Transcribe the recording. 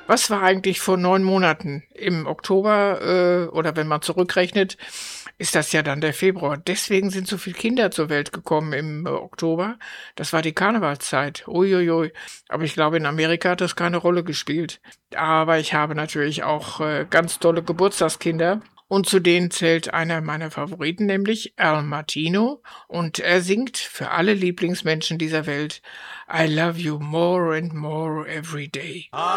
Was war eigentlich vor 9 Monaten? Im Oktober, oder wenn man zurückrechnet, ist das ja dann der Februar. Deswegen sind so viele Kinder zur Welt gekommen im Oktober. Das war die Karnevalszeit. Uiuiui. Aber ich glaube, in Amerika hat das keine Rolle gespielt. Aber ich habe natürlich auch ganz tolle Geburtstagskinder. Und zu denen zählt einer meiner Favoriten, nämlich Al Martino. Und er singt für alle Lieblingsmenschen dieser Welt I love you more and more every day.